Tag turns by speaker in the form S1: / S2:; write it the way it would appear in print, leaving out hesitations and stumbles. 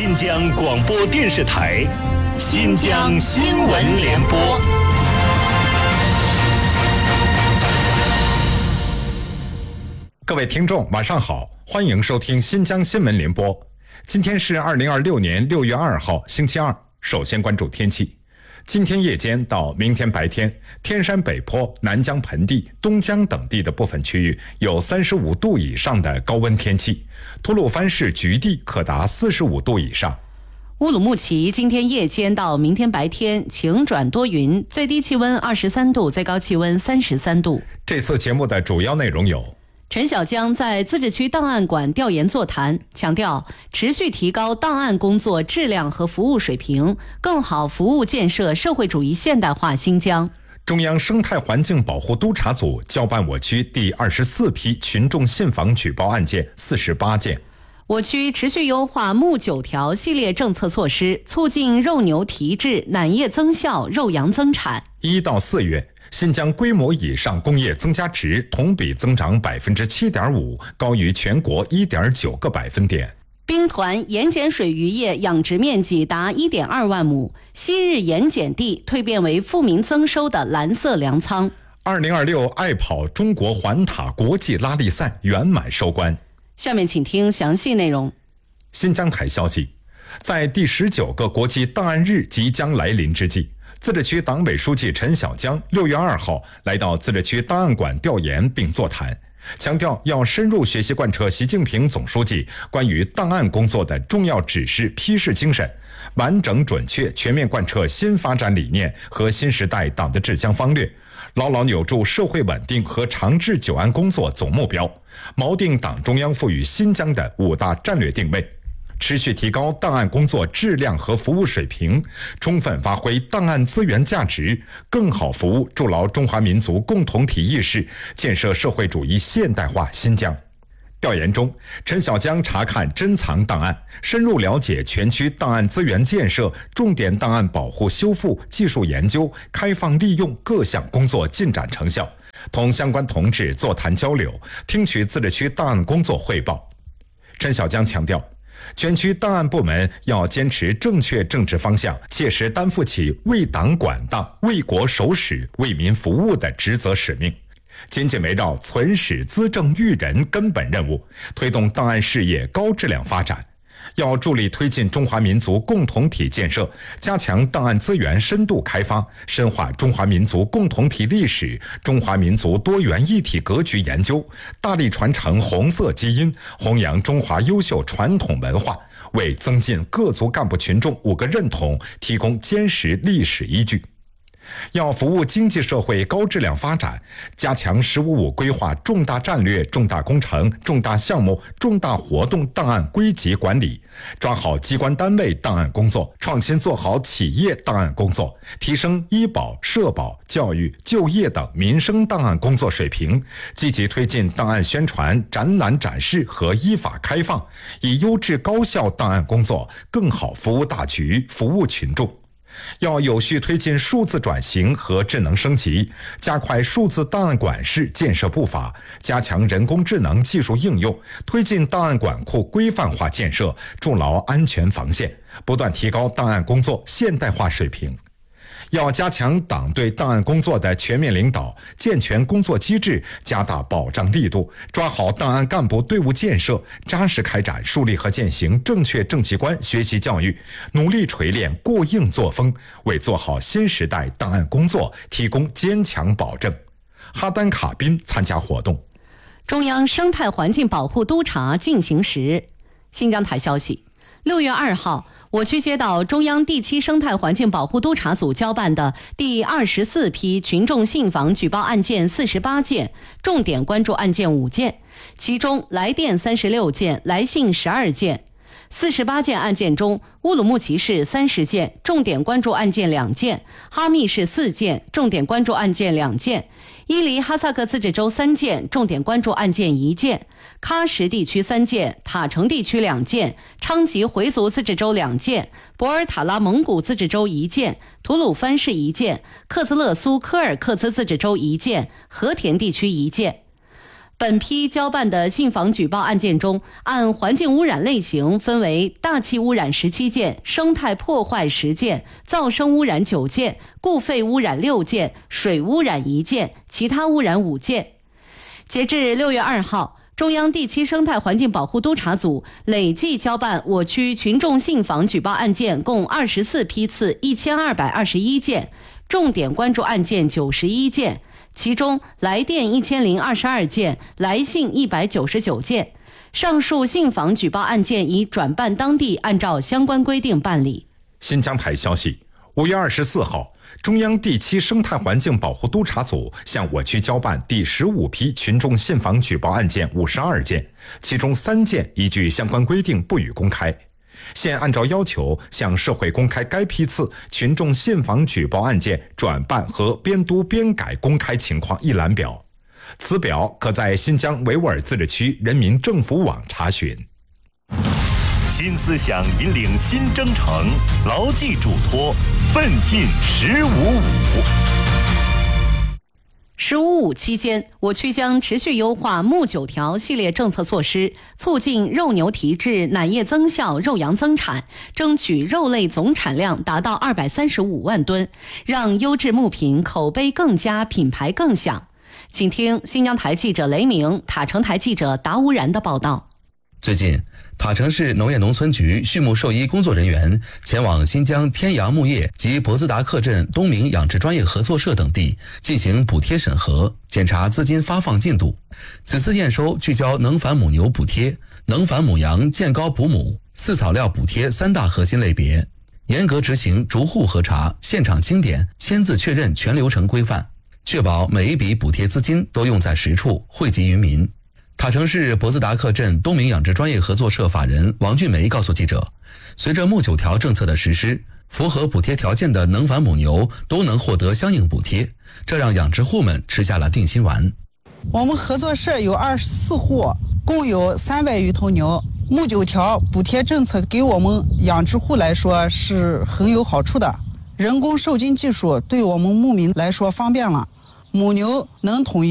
S1: 新疆广播电视台新疆新闻联播。
S2: 各位听众晚上好，欢迎收听新疆新闻联播。今天是2026年6月2号星期二。首先关注天气。今天夜间到明天白天，天山北坡、南疆盆地、东疆等地的部分区域有35度以上的高温天气，吐鲁番市局地可达45度以上。
S3: 乌鲁木齐今天夜间到明天白天晴转多云，最低气温23度，最高气温33度。
S2: 这次节目的主要内容有：
S3: 陈小江在自治区档案馆调研座谈，强调持续提高档案工作质量和服务水平，更好服务建设社会主义现代化新疆。
S2: 中央生态环境保护督察组交办我区第24批群众信访举报案件48件。
S3: 我区持续优化木9条系列政策措施，促进肉牛提质、奶业增效、肉羊增产。
S2: 1到4月，新疆规模以上工业增加值同比增长7.5%，高于全国1.9个百分点。
S3: 兵团盐碱水渔业养殖面积达1.2万亩，昔日盐碱地蜕变为富民增收的蓝色粮仓。
S2: 2026爱跑中国环塔国际拉力赛圆满收官。
S3: 下面请听详细内容。
S2: 新疆台消息，在第19个国际档案日即将来临之际，自治区党委书记陈小江6月2号来到自治区档案馆调研并座谈，强调要深入学习贯彻习近平总书记关于档案工作的重要指示批示精神，完整准确全面贯彻新发展理念和新时代党的治疆方略，牢牢扭住社会稳定和长治久安工作总目标，锚定党中央赋予新疆的5大战略定位，持续提高档案工作质量和服务水平，充分发挥档案资源价值，更好服务筑牢中华民族共同体意识，建设社会主义现代化新疆。调研中，陈小江查看珍藏档案，深入了解全区档案资源建设、重点档案保护修复、技术研究、开放利用各项工作进展成效，同相关同志座谈交流，听取自治区档案工作汇报。陈小江强调，全区档案部门要坚持正确政治方向，切实担负起为党管党、为国守史、为民服务的职责使命，紧紧围绕存史资政育人根本任务，推动档案事业高质量发展。要助力推进中华民族共同体建设，加强档案资源深度开发，深化中华民族共同体历史、中华民族多元一体格局研究，大力传承红色基因，弘扬中华优秀传统文化，为增进各族干部群众5个认同提供坚实历史依据。要服务经济社会高质量发展，加强“15+5”规划重大战略、重大工程、重大项目、重大活动档案归集管理，抓好机关单位档案工作，创新做好企业档案工作，提升医保、社保、教育、就业等民生档案工作水平，积极推进档案宣传、展览展示和依法开放，以优质高效档案工作更好服务大局、服务群众。要有序推进数字转型和智能升级，加快数字档案馆室建设步伐，加强人工智能技术应用，推进档案馆库规范化建设，筑牢安全防线，不断提高档案工作现代化水平。要加强党对档案工作的全面领导，健全工作机制，加大保障力度，抓好档案干部队伍建设，扎实开展树立和践行正确政绩观学习教育，努力锤炼过硬作风，为做好新时代档案工作提供坚强保证。哈丹卡宾参加活动。
S3: 中央生态环境保护督察进行时。新疆台消息，6月2号，我区接到中央第7生态环境保护督察组交办的第24批群众信访举报案件48件，重点关注案件5件，其中来电36件，来信12件。48件案件中，乌鲁木齐市30件，重点关注案件2件；哈密市4件，重点关注案件2件；伊犁哈萨克自治州3件，重点关注案件1件；喀什地区3件，塔城地区2件，昌吉回族自治州2件，博尔塔拉蒙古自治州1件，吐鲁番市1件，克孜勒苏柯尔克孜自治州1件，和田地区1件。 本批交办的信访举报案件中，按环境污染类型分为大气污染17件、生态破坏10件、噪声污染9件、固废污染6件、水污染1件、其他污染5件。截至6月2号，中央第7生态环境保护督察组累计交办我区群众信访举报案件共24批次1221件，重点关注案件91件，其中来电1022件，来信199件。上述信访举报案件已转办当地按照相关规定办理。
S2: 新疆台消息，5月24号，中央第7生态环境保护督察组向我区交办第15批群众信访举报案件52件，其中3件依据相关规定不予公开。现按照要求向社会公开该批次群众信访举报案件转办和编读编改公开情况一览表，此表可在新疆维吾尔自治区人民政府网查询。
S1: 新思想引领新征程，牢记嘱托，奋进1055。
S3: 1055期间，我区将持续优化木9条系列政策措施，促进肉牛提质、奶业增效、肉羊增产，争取肉类总产量达到235万吨，让优质木品口碑更佳、品牌更响。请听新疆台记者雷鸣、塔城台记者达乌然的报道。
S4: 最近，塔城市农业农村局畜牧兽医工作人员前往新疆天阳牧业及博兹达克镇东明养殖专业合作社等地进行补贴审核，检查资金发放进度。此次验收聚焦能繁母牛补贴、能繁母羊健高补母、饲草料补贴3大核心类别，严格执行逐户核查、现场清点、签字确认全流程规范，确保每一笔补贴资金都用在实处，惠及于民。塔城市博兹达克镇东明养殖专业合作社法人王俊梅告诉记者，随着木9条政策的实施，符合补贴条件的能繁母牛都能获得相应补贴，这让养殖户们吃下了定心丸。
S5: 我们合作社有24户，共有300余头牛。木9条补贴政策给我们养殖户来说是很有好处的，人工受精技术对我们牧民来说方便了，母牛能统一